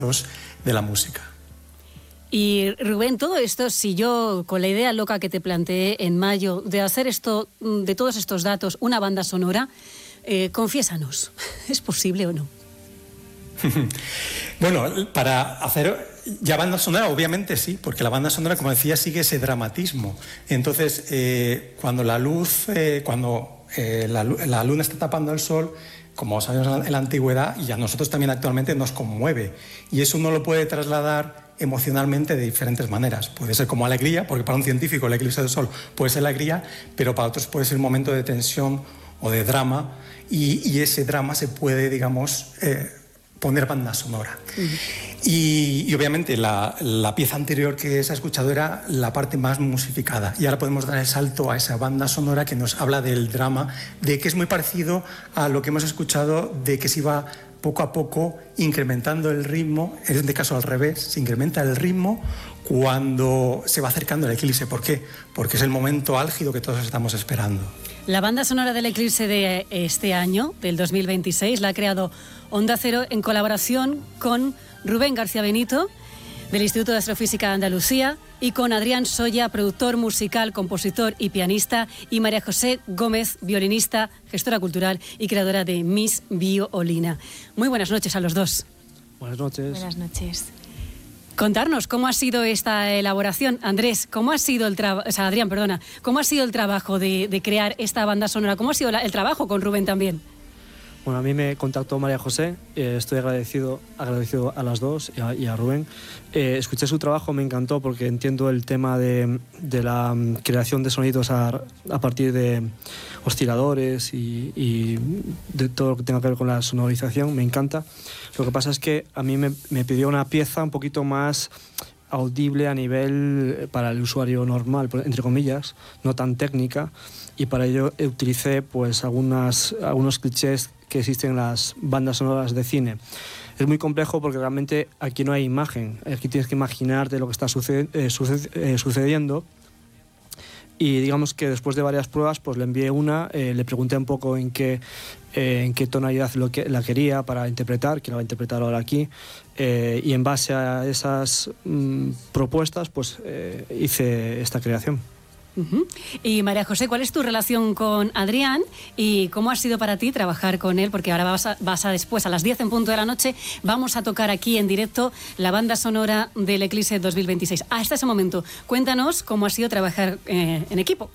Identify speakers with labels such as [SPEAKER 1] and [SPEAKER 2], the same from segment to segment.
[SPEAKER 1] de la música.
[SPEAKER 2] Y Rubén, todo esto, si yo con la idea loca que te planteé en mayo de hacer esto, de todos estos datos, una banda sonora, confiésanos, ¿es posible o no?
[SPEAKER 1] Bueno, para hacer ya banda sonora, obviamente sí, porque la banda sonora, como decía, sigue ese dramatismo. Entonces, cuando la luna está tapando el sol, como sabemos en la antigüedad, y a nosotros también actualmente nos conmueve. Y eso uno lo puede trasladar emocionalmente de diferentes maneras. Puede ser como alegría, porque para un científico el eclipse del sol puede ser alegría, pero para otros puede ser un momento de tensión o de drama, y ese drama se puede, digamos, poner banda sonora. Y obviamente la pieza anterior que se ha escuchado era la parte más musificada, y ahora podemos dar el salto a esa banda sonora que nos habla del drama, de que es muy parecido a lo que hemos escuchado, de que se iba poco a poco incrementando el ritmo, en este caso al revés, se incrementa el ritmo cuando se va acercando el eclipse. ¿Por qué? Porque es el momento álgido que todos estamos esperando.
[SPEAKER 2] La banda sonora del eclipse de este año, del 2026, la ha creado Onda Cero en colaboración con Rubén García Benito, del Instituto de Astrofísica de Andalucía, y con Adrián Soya, productor musical, compositor y pianista, y María José Gómez, violinista, gestora cultural y creadora de Miss Violina. Muy buenas noches a los dos.
[SPEAKER 3] Buenas noches.
[SPEAKER 4] Buenas noches.
[SPEAKER 2] Contarnos cómo ha sido esta elaboración. Andrés, ¿cómo ha sido Adrián, perdona, ¿cómo ha sido el trabajo de crear esta banda sonora? ¿Cómo ha sido el trabajo con Rubén también?
[SPEAKER 3] Bueno, a mí me contactó María José, estoy agradecido a las dos y a Rubén. Escuché su trabajo, me encantó porque entiendo el tema de la creación de sonidos a partir de osciladores y de todo lo que tenga que ver con la sonorización, me encanta. Lo que pasa es que a mí me pidió una pieza un poquito más audible a nivel para el usuario normal, entre comillas, no tan técnica, y para ello utilicé pues algunos clichés que existen en las bandas sonoras de cine. Es muy complejo porque realmente aquí no hay imagen, aquí tienes que imaginarte lo que está sucediendo, y digamos que después de varias pruebas pues le envié una, le pregunté un poco en qué tonalidad la quería para interpretar, que la va a interpretar ahora aquí, y en base a esas propuestas pues hice esta creación.
[SPEAKER 2] Y María José, ¿cuál es tu relación con Adrián y cómo ha sido para ti trabajar con él? Porque ahora vas a después, a las 10 en punto de la noche, vamos a tocar aquí en directo la banda sonora del Eclipse 2026. Hasta ese momento, cuéntanos cómo ha sido trabajar en equipo.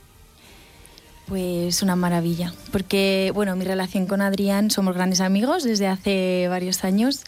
[SPEAKER 4] Pues una maravilla, porque bueno, mi relación con Adrián, somos grandes amigos desde hace varios años,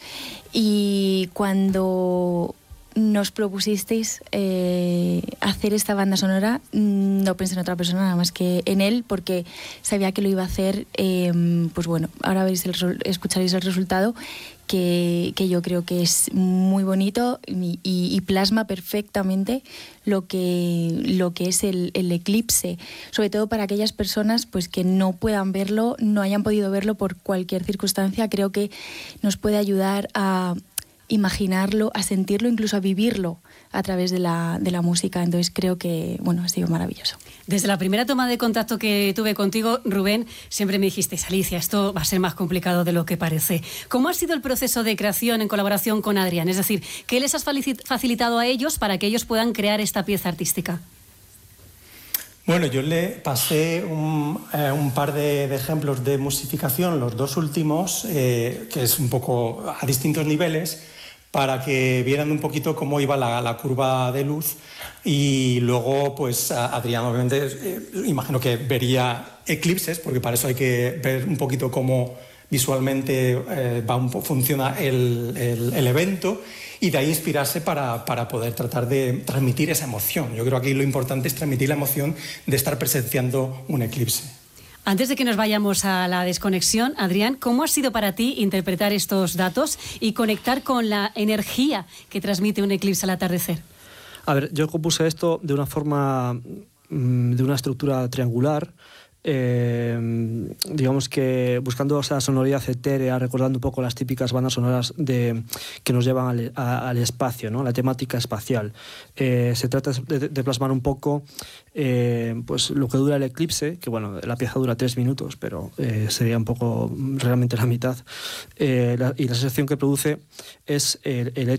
[SPEAKER 4] y cuando nos propusisteis hacer esta banda sonora, no pensé en otra persona nada más que en él, porque sabía que lo iba a hacer. Pues bueno, ahora escucharéis el resultado, que yo creo que es muy bonito y plasma perfectamente lo que es el eclipse, sobre todo para aquellas personas pues que no puedan verlo, no hayan podido verlo por cualquier circunstancia. Creo que nos puede ayudar a imaginarlo, a sentirlo, incluso a vivirlo a través de la música. Entonces creo que, bueno, ha sido maravilloso.
[SPEAKER 2] Desde la primera toma de contacto que tuve contigo, Rubén, siempre me dijiste, Alicia, esto va a ser más complicado de lo que parece. ¿Cómo ha sido el proceso de creación en colaboración con Adrián? Es decir, ¿qué les has facilitado a ellos para que ellos puedan crear esta pieza artística?
[SPEAKER 1] Bueno, yo le pasé un par de ejemplos de musificación, los dos últimos, que es un poco a distintos niveles, para que vieran un poquito cómo iba la curva de luz, y luego pues Adrián obviamente imagino que vería eclipses, porque para eso hay que ver un poquito cómo visualmente funciona el evento, y de ahí inspirarse para poder tratar de transmitir esa emoción. Yo creo que aquí lo importante es transmitir la emoción de estar presenciando un eclipse.
[SPEAKER 2] Antes de que nos vayamos a la desconexión, Adrián, ¿cómo ha sido para ti interpretar estos datos y conectar con la energía que transmite un eclipse al atardecer?
[SPEAKER 3] A ver, yo compuse esto de una forma, de una estructura triangular, digamos que buscando esa sonoridad etérea, recordando un poco las típicas bandas sonoras que nos llevan al espacio, ¿no? La temática espacial. Se trata de plasmar un poco pues lo que dura el eclipse, que bueno, la pieza dura 3 minutos, pero sería un poco realmente la mitad, y la sensación que produce es el hecho